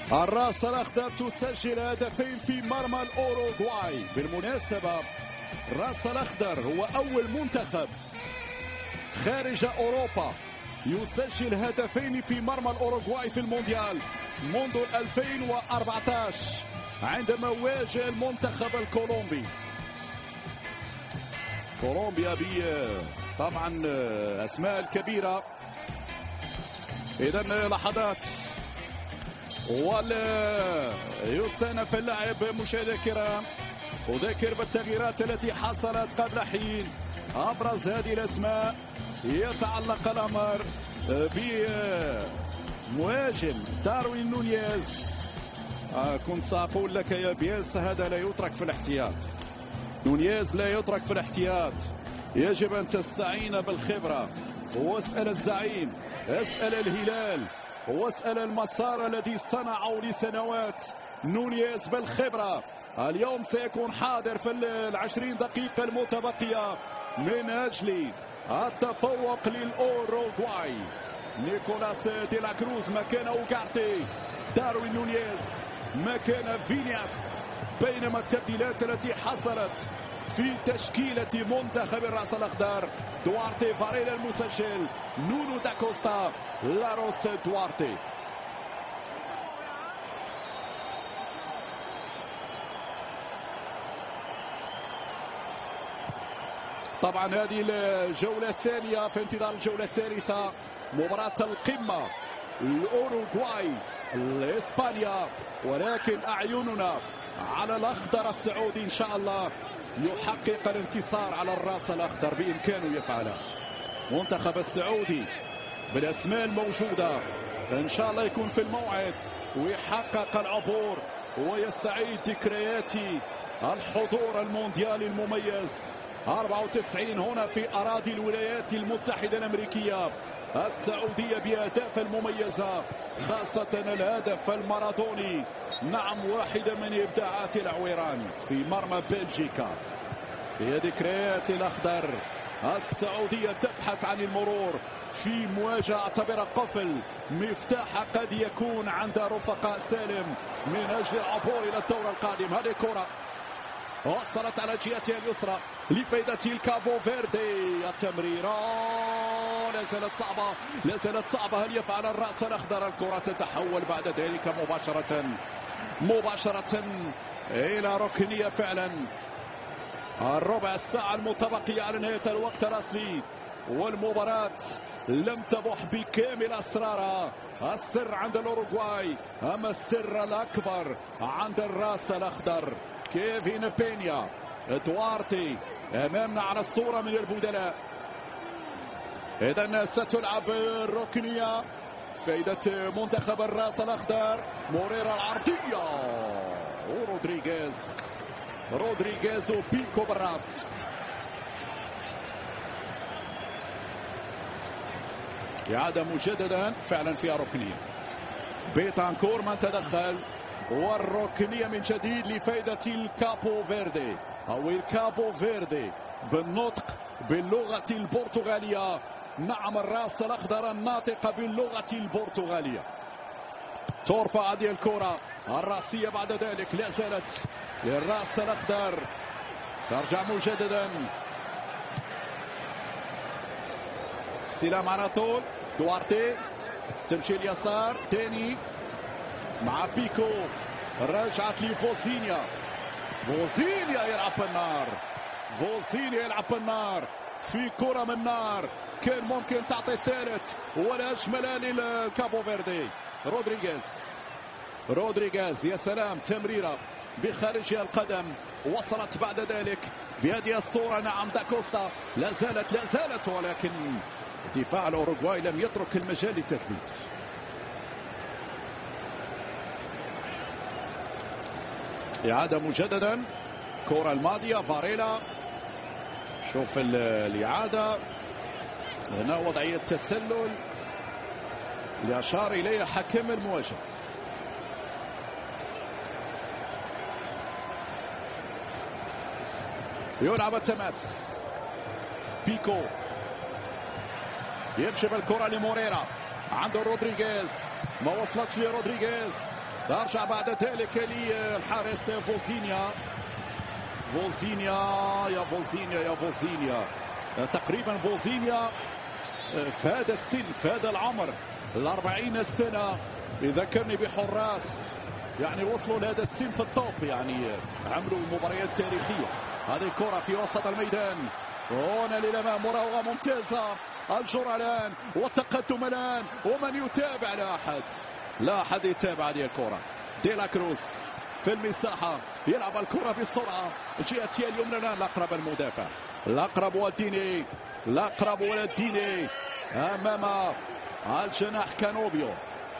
الراس الأخضر تسجل هدفين في مرمى الأوروغواي. بالمناسبة الراس الأخضر هو أول منتخب خارج أوروبا يسجل هدفين في مرمى الأوروغواي في المونديال منذ 2014 عندما واجه المنتخب الكولومبي. كولومبيا طبعا أسماء الكبيرة. إذن لحظات ولا يصنف اللاعب مشاهدينا الكرام، أذكر بالتغييرات التي حصلت قبل حين. أبرز هذه الأسماء يتعلق الأمر بمهاجم داروين نونيز. كنت سأقول لك يا بيلسا هذا لا يترك في الاحتياط. نونيز لا يترك في الاحتياط، يجب أن تستعين بالخبرة. واسأل الزعيم، اسأل الهلال، واسأل المسار الذي صنعه لسنوات نونيز بالخبرة. اليوم سيكون حاضر في 20 دقيقة المتبقية من أجل التفوق للأوروغواي. نيكولاس دي لا كروز مكان أوغارتي، داروين نونيز مكان فينياس. بينما التبديلات التي حصلت في تشكيلة منتخب الرأس الأخضر: دوارتي فاريلا المسجل، نونو داكوستا، لاروس دوارتي. طبعا هذه الجولة الثانية في انتظار الجولة الثالثة، مباراة القمة الأوروغواي لإسبانيا، ولكن أعيننا على الأخضر السعودي. إن شاء الله يحقق الانتصار على الرأس الأخضر، بإمكانه يفعله. منتخب السعودي بالأسماء الموجودة إن شاء الله يكون في الموعد ويحقق العبور ويستعيد ذكريات الحضور المونديالي المميز 94 هنا في أراضي الولايات المتحدة الأمريكية. السعودية بأهداف المميزة، خاصة الهدف المارادوني، نعم، واحدة من إبداعات العويراني في مرمى بلجيكا. هي ذكريات الأخضر. السعودية تبحث عن المرور في مواجهة اعتبرها قفل مفتاح قد يكون عند رفقاء سالم من أجل العبور إلى الدور القادم. هذه كرة وصلت على جهتها اليسرى لفائدة الكابو فيردي. التمريرة لا زالت صعبة. هل يفعل الرأس الأخضر؟ الكرة تتحول بعد ذلك مباشرة إلى ركنية فعلا. الربع الساعة المتبقية على نهاية الوقت الأصلي، والمباراة لم تبح بكامل أسرارها. السر عند الأوروغواي، أما السر الأكبر عند الرأس الأخضر. كيفين بينيا، دوارتي أمامنا على الصورة من البدلاء. إذن ستلعب الركنية، فائدة منتخب الرأس الأخضر. موريرا العرضية، رودريغيز وبيكو بالراس. إعادة مجددا فعلا فيها ركنية. بيتانكور من تدخل، والركنية من جديد لفائدة الكابو فيردي أو الكابو فيردي بالنطق باللغة البرتغالية. نعم، الرأس الأخضر الناطقة باللغة البرتغالية. ترفع هذه الكرة الرأسية بعد ذلك، لا زالت للرأس الأخضر. ترجع مجددا، السلام على طول. دوارتي تمشي اليسار تاني مع بيكو، رجعت لفوزينيا. فوزينيا يلعب بالنار في كرة من نار. كان ممكن تعطي الثالث ولا أجمل للكابو فيردي. رودريغيز يا سلام، تمريرة بخارجها القدم، وصلت بعد ذلك بهذه الصورة. نعم، داكوستا لا زالت ولكن دفاع الأوروغواي لم يترك المجال للتسديد. إعادة مجددا، كرة الماضية فاريلا. شوف الإعادة هنا، وضعية تسلل اللي أشار إليها حكم المواجهة. يلعب التماس، بيكو يمشي بالكرة لموريرا، عنده رودريغيز، ما وصلتش لرودريغيز، ترجع بعد ذلك للحارس فوزينيا. يا فوزينيا تقريبا فوزينيا في هذا السن، في هذا العمر 40 سنة، يذكرني بحراس يعني وصلوا لهذا السن في التوب، يعني عملوا مباريات تاريخية. هذه الكرة في وسط الميدان، هنا للأمام، مراوغة ممتازة، الجرى والتقدم الآن، ومن يتابع؟ لا أحد يتابع هذه الكرة. ديلا كروس في المساحة، يلعب الكرة بسرعة جهة اليمنى الآن، الأقرب المدافع، الأقرب والديني أمام الجناح كانوبيو.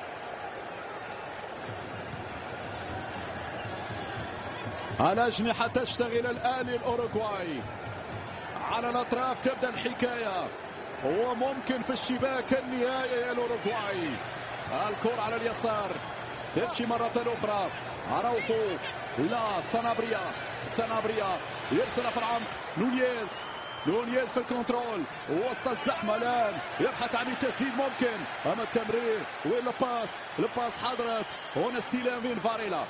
الأجنحة تشتغل الآن الأوروغواي، على الأطراف تبدأ الحكاية، وممكن في الشباك النهائي يا الأوروغواي. الكرة على اليسار تمشي مرة أخرى، أراوخو، لا، سانابريا يرسل في العمق، نونيز في الكنترول وسط الزحمة الآن، يبحث عن التسديد، ممكن أما التمرير ولا الباس حضرت، هنا استلام من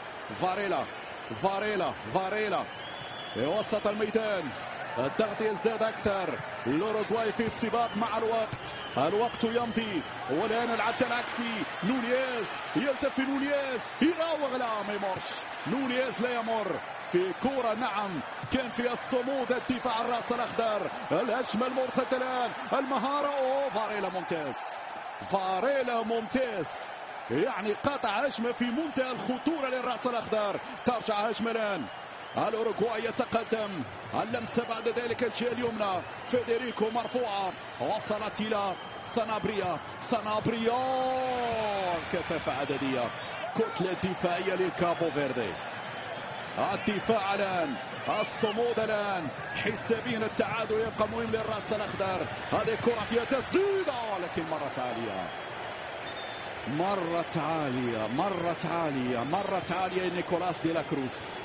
فاريلا في وسط الميدان. الضغط يزداد أكثر، الأوروغواي في السباق مع الوقت يمضي، والآن العد العكسي، نونيز يلتف، يراوغ، لا ما يمرش، نونيز لا يمر في كرة، نعم كان في الصمود الدفاع الرأس الأخضر، الهجمة المرتدة الآن، المهارة، فاريلا ممتاز، يعني قطع هجمة في منتهى الخطورة للرأس الأخضر. ترجع هجمة الآن، الأوروغواي يتقدم، اللمسة بعد ذلك الجهة اليمنى، فيدريكو مرفوعة، وصلت إلى سانابريا، كثافة عددية، كتلة دفاعية للكابو فيردي. الدفاع الآن، الصمود الآن، حسابيا التعادل يبقى مهم للرأس الأخضر. هذه الكرة فيها تسديدة، لكن مرت عالية نيكولاس ديلا كروس.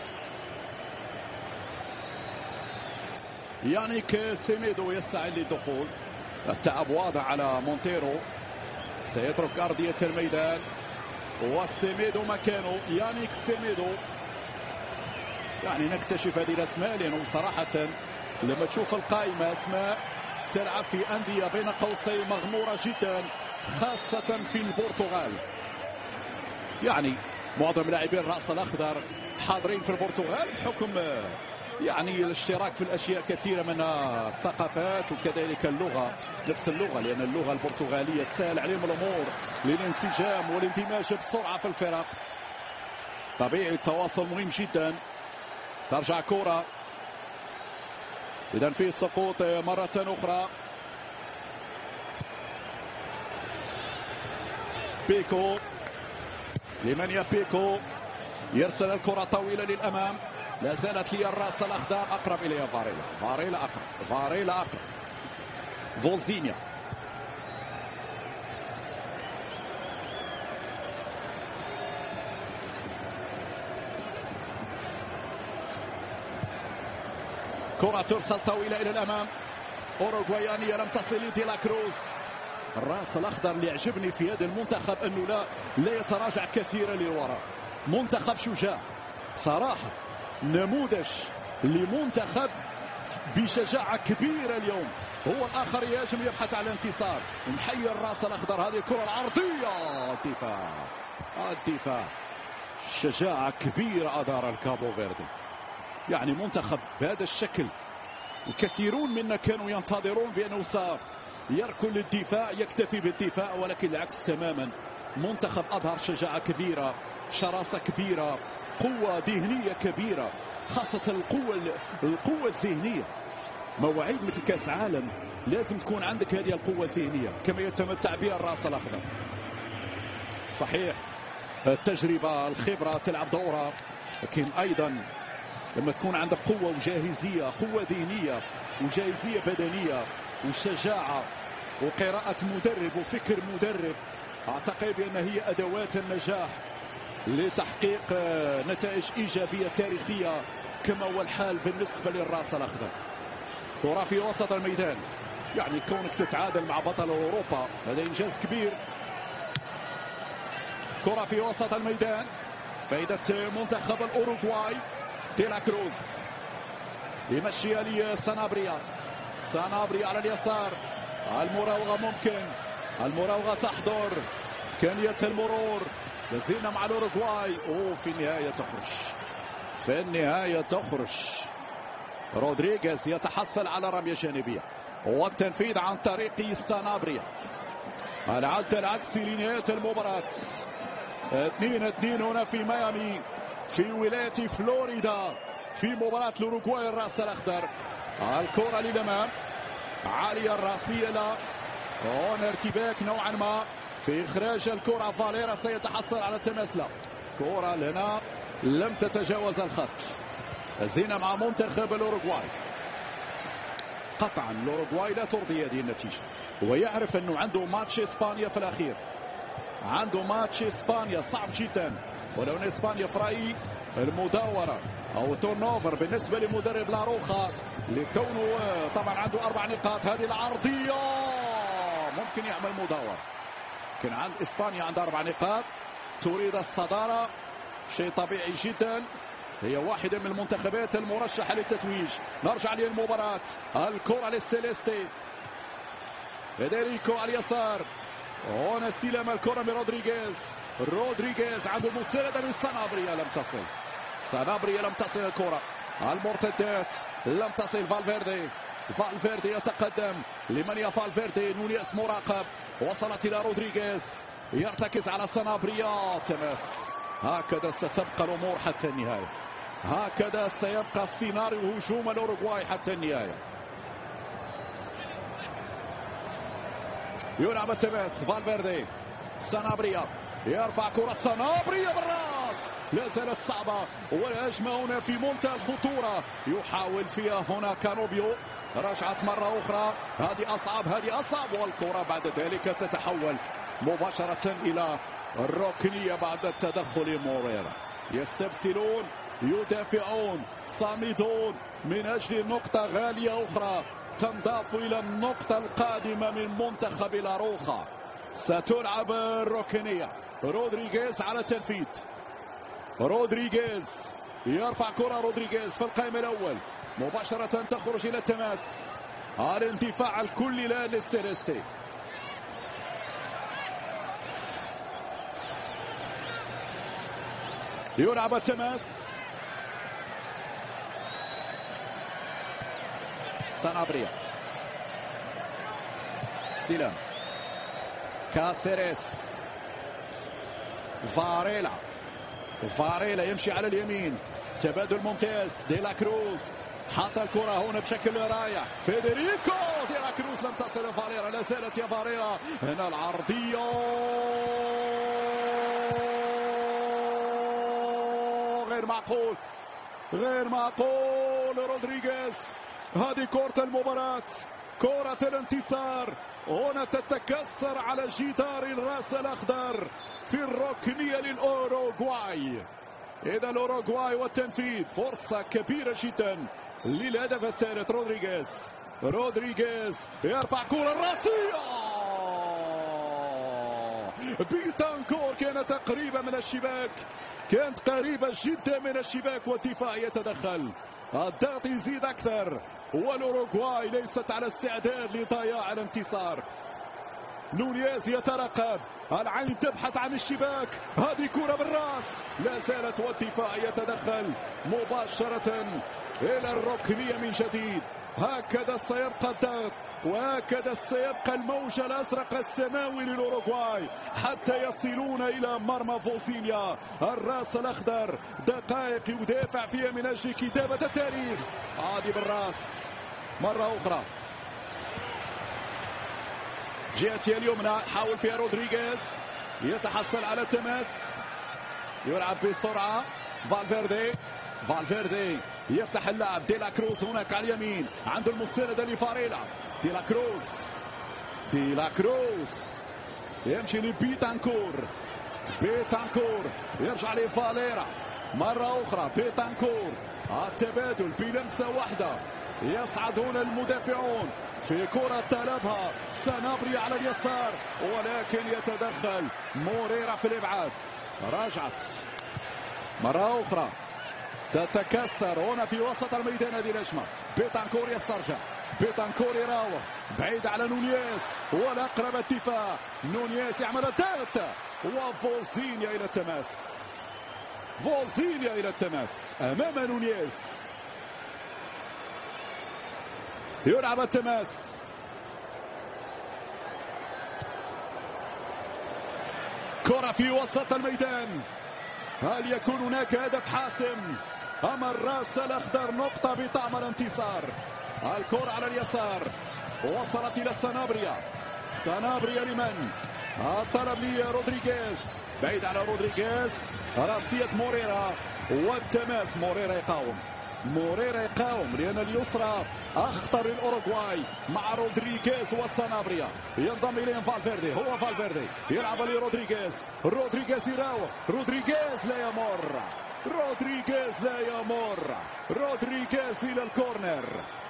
يانيك سيميدو يسعى للدخول، التعب واضح على مونتيرو، سيترك أرضية الميدان وسيميدو مكانه، يانيك سيميدو. يعني نكتشف هذه الأسماء، لأنه صراحة لما تشوف القائمة أسماء تلعب في أندية بين قوسين مغمورة جدا، خاصة في البرتغال. يعني معظم لاعبين الرأس الأخضر حاضرين في البرتغال بحكم يعني الاشتراك في الأشياء كثيرة من الثقافات، وكذلك اللغة، نفس اللغة، لأن اللغة البرتغالية تسهل عليهم الأمور للانسجام والاندماج بسرعة في الفرق. طبيعي التواصل مهم جدا. ترجع كرة، إذن في سقوط مرة أخرى. بيكو، لمن بيكو يرسل الكرة طويلة للأمام، لا زالت لي الرأس الأخضر، أقرب إليها فاريلا أقرب، فوزينيا، كرة ترسل طويلة إلى الأمام، أوروغوايانية لم تصل لديلا كروز. الرأس الأخضر اللي يعجبني في هذا المنتخب أنه لا يتراجع كثيرا للوراء، منتخب شجاع صراحة، نموذج لمنتخب بشجاعة كبيرة اليوم. هو الآخر يهاجم، يبحث عن الانتصار، محيي الرأس الأخضر. هذه الكرة العرضية، الدفاع شجاعة كبيرة أدار الكابو فيردي. يعني منتخب بهذا الشكل، الكثيرون منا كانوا ينتظرون بأنه سيركن للدفاع، يكتفي بالدفاع، ولكن العكس تماما. منتخب أظهر شجاعة كبيرة، شراسة كبيرة، قوة ذهنية كبيرة، خاصة القوة الذهنية. مواعيد مثل كأس عالم لازم تكون عندك هذه القوة الذهنية كما يتمتع بها الرأس الأخضر. صحيح التجربة، الخبرة تلعب دورها، لكن أيضا لما تكون عندك قوة وجاهزية، قوة ذهنية وجاهزية بدنية وشجاعة وقراءة مدرب وفكر مدرب، أعتقد بأن هي أدوات النجاح لتحقيق نتائج إيجابية تاريخية كما هو الحال بالنسبة للرأس الأخضر. كرة في وسط الميدان، يعني كونك تتعادل مع بطل أوروبا هذا إنجاز كبير. كرة في وسط الميدان، فائدة منتخب الأوروغواي. ديلا كروز يمشيها لسانابريا. سانابريا على اليسار. المراوغة ممكن، المراوغة تحضر، إمكانية المرور. لازلنا مع الأوروغواي. في النهاية تخرج، في النهاية تخرج. رودريغيز يتحصل على رمية جانبية والتنفيذ عن طريق سانابريا. العد العكسي لنهاية المباراة. 2-2 هنا في ميامي في ولاية فلوريدا في مباراة الأوروغواي الرأس الأخضر. الكرة للأمام عالية الرأسية. لا هنا ارتباك نوعا ما في إخراج الكرة. فاليرا سيتحصل على التماس. لا كرة لنا لم تتجاوز الخط. زينة مع منتخب الأوروغواي. قطعا الأوروغواي لا ترضي هذه النتيجة، ويعرف أنه عنده ماتش إسبانيا في الأخير. عنده ماتش إسبانيا صعب جدا، ولو أن إسبانيا في رأيي المداورة أو تورنوفر بالنسبة لمدرب لاروخا لكونه طبعا عنده 4 نقاط. هذه العرضية ممكن يعمل مداورة، لكن عند إسبانيا عندها 4 نقاط تريد الصدارة، شيء طبيعي جدا. هي واحدة من المنتخبات المرشحة للتتويج. نرجع للمباراة. الكرة للسيليستي. فيدريكو على اليسار. هنا استلام الكرة من رودريغيز. رودريغيز عنده المساندة من سانابريا، لم تصل. سانابريا لم تصل الكرة. المرتدات لم تصل. فالفيردي. فالفيردي يتقدم. لمن يا فالفيردي؟ نونيز مراقب. وصلت إلى رودريغيز. يرتكز على سانابريا. تماس. هكذا ستبقى الأمور حتى النهاية. هكذا سيبقى سيناريو هجوم الأوروغواي حتى النهاية. يلعب التماس. فالفيردي. سانابريا يرفع كرة. سانابريا بالراس. لا زالت صعبة والهجمة هنا في منتهى الخطورة. يحاول فيها هنا كانوبيو. رجعت مرة أخرى. هذه أصعب، هذه أصعب. والكرة بعد ذلك تتحول مباشرة إلى الركنية بعد التدخل موريرا. يستبسلون، يدافعون، صامدون من أجل نقطة غالية أخرى تنضاف إلى النقطة القادمة من منتخب لاروخا. ستلعب الركنية. رودريغيز على التنفيذ. رودريغيز يرفع كرة. رودريغيز في القائم الأول مباشرة تخرج إلى التماس. الاندفاع الكلي لا للسيليستي. يلعب التماس. سانابريا. سيلام. كاسيريس. فاريلا. فاريلا يمشي على اليمين. تبادل ممتاز. ديلا كروز حط الكرة هنا بشكل رائع. فيدريكو. ديلا كروز لم تصل. فاليرا لا زالت يا فاريلا. هنا العرضية غير معقول، غير معقول. رودريغيز. هذه كرة المباراة، كرة الانتصار. هنا تتكسر على جدار الراس الأخضر في الركنية للأوروغواي. إذا الأوروغواي والتنفيذ فرصة كبيرة جدا للهدف الثالث. رودريغيز. رودريغيز يرفع كرة راسية. بيتانكور كانت قريبة من الشباك، كانت قريبة جدا من الشباك والدفاع يتدخل. الضغط يزيد أكثر والأوروغواي ليست على استعداد لضياع الانتصار. نونيز يترقب. العين تبحث عن الشباك. هذه كرة بالراس لا زالت والدفاع يتدخل مباشرة إلى الركنية من جديد. هكذا سيبقى الضغط وهكذا سيبقى الموج الأزرق السماوي للأوروغواي حتى يصلون إلى مرمى فوزينيا. الراس الأخضر دقائق يدافع فيها من أجل كتابة التاريخ. عادي بالراس مرة أخرى. جهتي اليمنى حاول فيها رودريغيز يتحصل على التماس. يلعب بسرعة. فالفيردي. فالفيردي يفتح اللعب. ديلا كروز هناك على اليمين عنده المساندة لفاريلا. ديلا كروز. ديلا كروز يمشي لبيتانكور. بيتانكور يرجع لفاليرا مرة أخرى. بيتانكور التبادل بلمسة واحدة. يصعد هنا المدافعون في كرة طلبها سانابريا على اليسار ولكن يتدخل موريرا في الإبعاد. راجعت مرة أخرى تتكسر هنا في وسط الميدان. هذه الهجمة بيتانكور يسترجع، بيتانكور يراوغ بعيد على نونيز والأقرب الدفاع. نونيز يعمل الضغط وفوزينيا إلى التماس. فوزينيا إلى التماس أمام نونيز. يلعب التماس. كرة في وسط الميدان. هل يكون هناك هدف حاسم أم الراس الأخضر نقطة بطعم الانتصار؟ الكرة على اليسار وصلت إلى سانابريا. سانابريا لمن؟ الطلب لرودريغيز بعيد على رودريغيز. راسية موريرا والتماس. موريرا يقاوم، موريرا يقاوم لأن اليسرى أخطر الأوروغواي مع رودريغيز وسانابريا. ينضم إليهم فالفيردي. هو فالفيردي يلعب لرودريغيز. رودريغيز يراوغ. رودريغيز لا يمر. رودريغيز لا يمر. رودريغيز إلى الكورنر.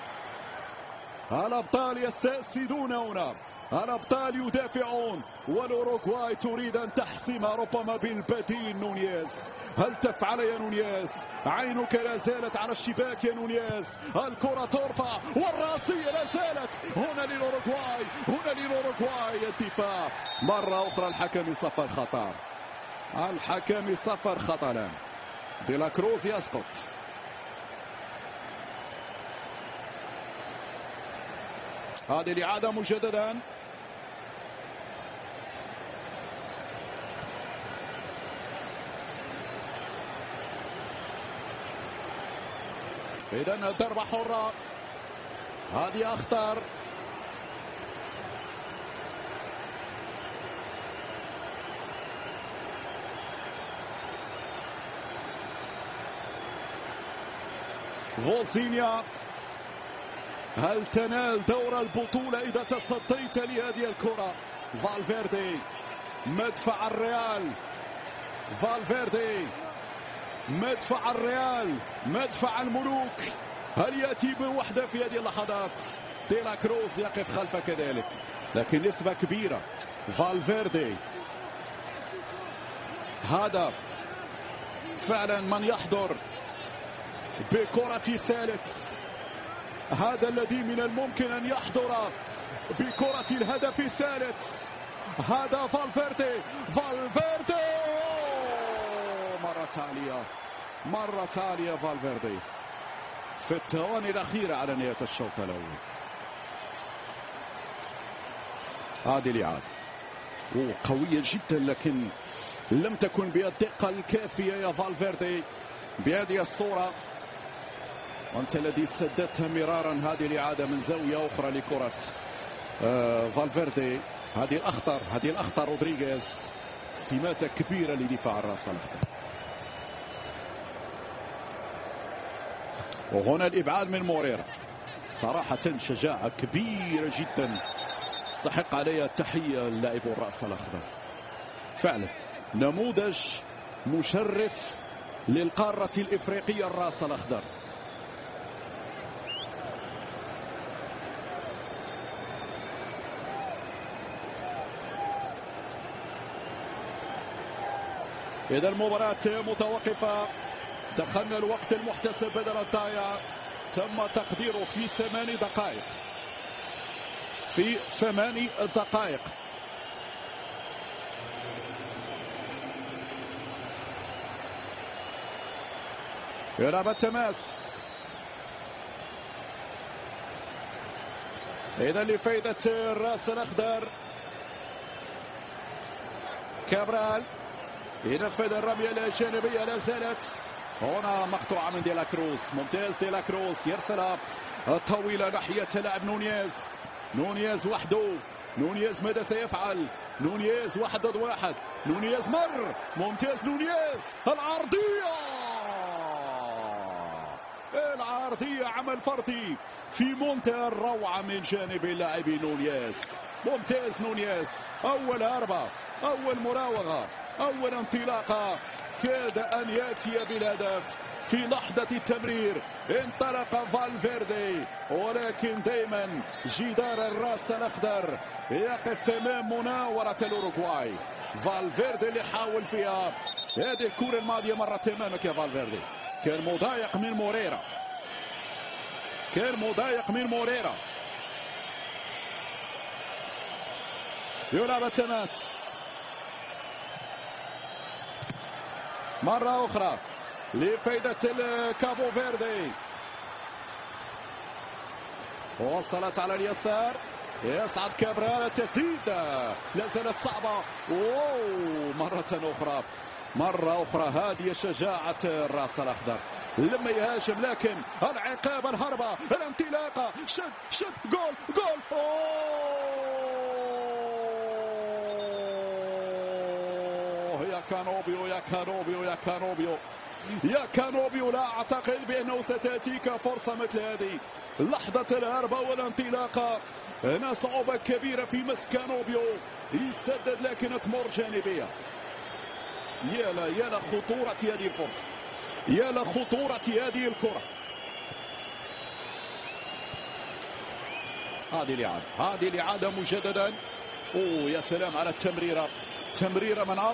الأبطال يستأسدون هنا. الأبطال يدافعون والأوروغواي تريد أن تحسمها ربما بالبديل. نونيز هل تفعل يا نونيز؟ عينك لا زالت على الشباك يا نونيز. الكرة ترفع والراسية لا زالت هنا للأوروغواي. هنا للأوروغواي الدفاع. مرة أخرى الحكم صفر خطأ. الحكم صفر خطأ. ديلا كروز يسقط. هذه الإعادة مجددا. إذن ضربة حرة. هذه أخطر. فوزينيا هل تنال دور البطولة إذا تصديت لهذه الكرة؟ فالفيردي مدفع الريال. فالفيردي مدفع الريال، مدفع الملوك. هل يأتي بوحدة في هذه اللحظات؟ ديلا كروز يقف خلفه كذلك لكن نسبة كبيرة. فالفيردي هذا فعلا من يحضر بكرة الثالث. هذا الذي من الممكن أن يحضر بكرة الهدف الثالث. هذا فالفيردي. فالفيردي مرة تالية، مرة تالية. فالفيردي في الثواني الأخيرة على نهاية الشوط الأول. هذه الإعادة قوية جدا لكن لم تكن بالدقة الكافية يا فالفيردي بهذه الصورة. وأنت الذي سددتها مرارا. هذه الإعادة من زاوية أخرى لكرة فالفيردي. هذه الأخطر، هذه الأخطر. رودريغيز سمات كبيرة لدفاع الراس الأخضر. وهنا الإبعاد من موريرا. صراحة شجاعة كبيرة جدا استحق عليها التحية اللاعب الراس الأخضر. فعلا نموذج مشرف للقارة الإفريقية الراس الأخضر. إذا المباراة متوقفة. دخلنا الوقت المحتسب بدل الضائع. تم تقديره في 8 دقائق. في 8 دقائق. يلعب التماس. إذا لفائدة الراس الأخضر. كابرال ينفذ الرمية الجانبية لا زالت هنا مقطوعة من ديلا كروز. ممتاز ديلا كروز يرسلها طويلة ناحية لاعب نونيز. نونيز وحده. نونيز ماذا سيفعل؟ نونيز 1 ضد 1. نونيز مر. ممتاز نونيز. العرضية. العرضية عمل فردي في منتهى الروعة من جانب اللاعب نونيز. ممتاز نونيز. أول هربة، أول مراوغة، أول انطلاقة كاد أن يأتي بالهدف في لحظة التمرير. انطلق فالفيردي ولكن دائما جدار الراس الأخضر يقف أمام مناورة الأوروغواي. فالفيردي اللي حاول فيها هذه الكرة الماضية مرت أمامك يا فالفيردي، كان مضايق من موريرا، كان مضايق من موريرا. يلعب التماس مرة أخرى لفائدة كابو فيردي، وصلت على اليسار، يسعد كابرال، التسديدة لا زالت صعبة. مرة أخرى هذه شجاعة الراس الأخضر لما يهاجم، لكن العقاب، الهربة، الانطلاقة، شد جول. يا كانوبيو لا أعتقد بأنه ستأتيك فرصة مثل هذه، لحظة الهربة والانطلاقة هنا صعوبة كبيرة في مس كانوبيو، يسدد لكن تمر جانبية. يا لخطورة هذه الفرصة، يا لخطورة هذه الكرة. هذه الإعادة مجددا. يا سلام على التمريرة، تمريرة من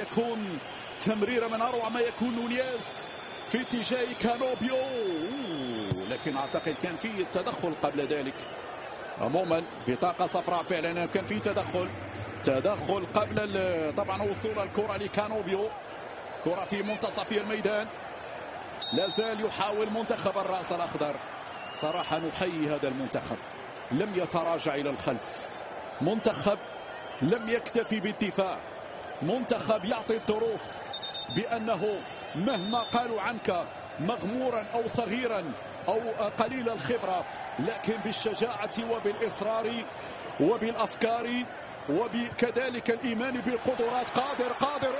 أروع ما يكون نونيز في اتجاه كانوبيو، لكن أعتقد كان في تدخل قبل ذلك. عموما بطاقة صفراء فعلا، كان في تدخل قبل طبعا وصول الكرة لكانوبيو. كرة في منتصف الميدان، لا زال يحاول منتخب الرأس الأخضر. صراحة نحيي هذا المنتخب، لم يتراجع إلى الخلف، منتخب لم يكتفي بالدفاع، منتخب يعطي الدروس بأنه مهما قالوا عنك مغمورا أو صغيرا أو قليل الخبرة، لكن بالشجاعة وبالإصرار وبالأفكار وكذلك الإيمان بالقدرات قادر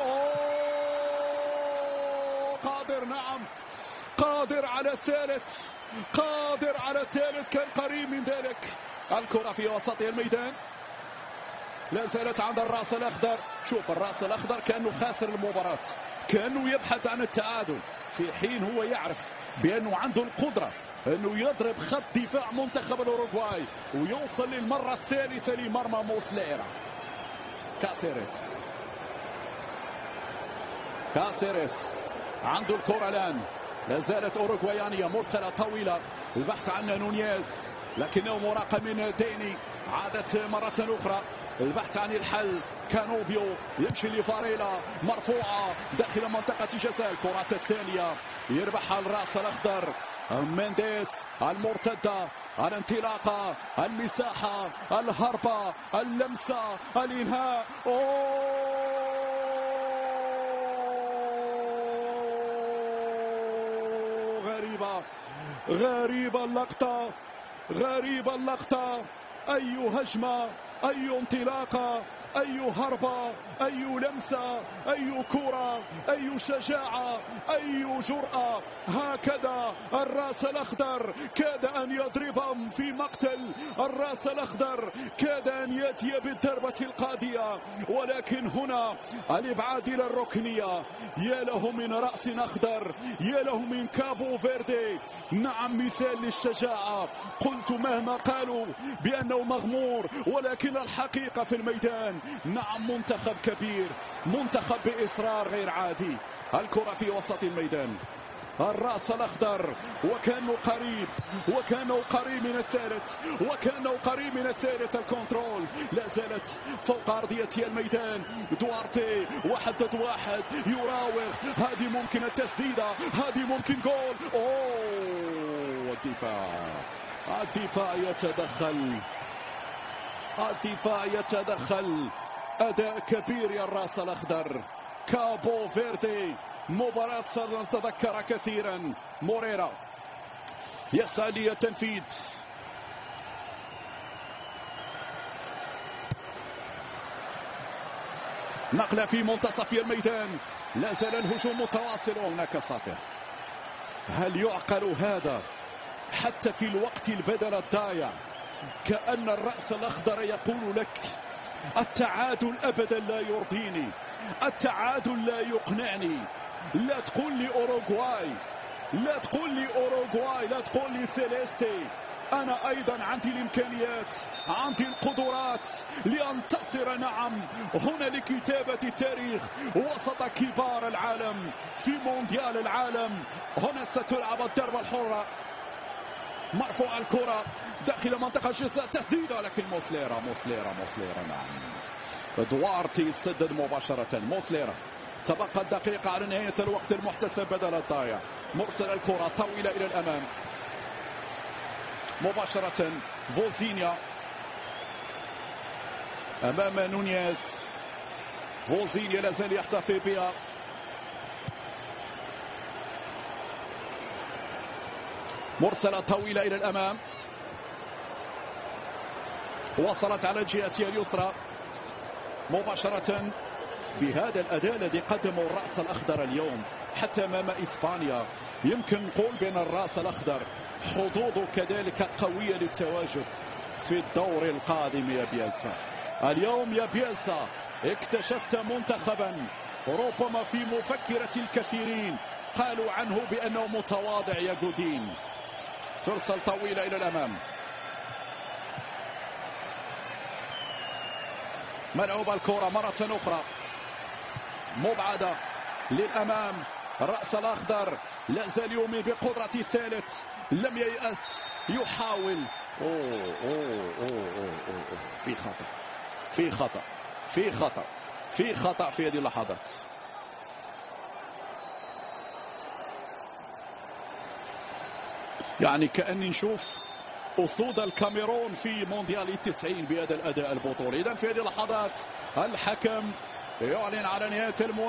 نعم، قادر على الثالث، كان قريب من ذلك. الكرة في وسط الميدان لا زالت عند الرأس الأخضر. شوف الرأس الأخضر كأنه خاسر المباراة، كأنه يبحث عن التعادل، في حين هو يعرف بأنه عنده القدرة أنه يضرب خط دفاع منتخب الأوروغواي ويوصل للمرة الثالثة لمرمى موسليرا. كاسيريس عنده الكرة الآن، لا زالت أوروغوايانية، مرسلة طويلة، البحث عن نونيز لكنه مراقب من ديني. عادت مرة أخرى البحث عن الحل، كانوبيو يمشي لفاريلا، مرفوعة داخل منطقة جزاء. الكرة الثانية يربحها الرأس الأخضر، مينديس، المرتدة، الانطلاقة، المساحة، الهربة، اللمسة، الإنهاء. غريبة اللقطة، أي هجمة، أي انطلاقة، أي هربة، أي لمسة، أي كرة، أي شجاعة، أي جرأة. هكذا الرأس الأخضر كاد أن يضربهم في مقتل. الرأس الأخضر كاد أن يأتي بالضربة القاضية، ولكن هنا الإبعاد إلى الركنية. يا له من رأس أخضر، يا له من كابو فيردي. نعم، مثال للشجاعة. قلت مهما قالوا بأنه مغمور، ولكن الحقيقة في الميدان. نعم، منتخب كبير، منتخب بإصرار غير عادي. الكرة في وسط الميدان، الرأس الأخضر وكانه قريب من الثالث، الكنترول لا زالت فوق أرضية الميدان. دوارتي 1 ضد 1 يراوغ، هذه ممكن التسديدة، هذه ممكن جول. الدفاع يتدخل، أداء كبير يا الرأس الأخضر. كابو فيردي، مباراة سنتذكرها كثيرا. موريرا يسعى للتنفيذ، نقلة في منتصف الميدان، لا زال الهجوم متواصل وهناك صافر. هل يعقل هذا حتى في الوقت البدل الضايع؟ كأن الرأس الأخضر يقول لك التعادل أبدا لا يرضيني، التعادل لا يقنعني. لا تقول لي أوروغواي، لا تقول لي سيليستي، أنا أيضا عندي الإمكانيات، عندي القدرات لأنتصر. نعم، هنا لكتابة التاريخ وسط كبار العالم في مونديال العالم. هنا ستلعب الضربة الحرة، مرفوع الكرة داخل منطقة الجزاء، تسديدة لكن موسليرا نعم، دوارتي يسدد مباشرة. موسليرا تبقى دقيقة على نهاية الوقت المحتسب بدل الضايع. مرسل الكرة طويلة إلى الأمام مباشرة. فوزينيا أمام نونيز. فوزينيا لازال يحتفي بها. مرسلة طويلة إلى الأمام، وصلت على جهتها اليسرى مباشرة. بهذا الأداء الذي قدمه الرأس الأخضر اليوم حتى أمام إسبانيا، يمكن نقول بأن الرأس الأخضر حظوظه كذلك قوية للتواجد في الدور القادم. يا بيلسا، اليوم يا بيلسا اكتشفت منتخبا ربما في مفكرة الكثيرين قالوا عنه بأنه متواضع. يا جودين، ترسل طويلة إلى الأمام، ملعوب الكرة مرة أخرى مبعدة للأمام. الرأس الأخضر لا زال يؤمن بقدرة الثالث، لم ييأس، يحاول. في خطأ في هذه اللحظات. يعني كأني نشوف أسود الكاميرون في مونديال 90 بهذا الأداء البطولي. إذن في هذه اللحظات الحكم يعلن على نهاية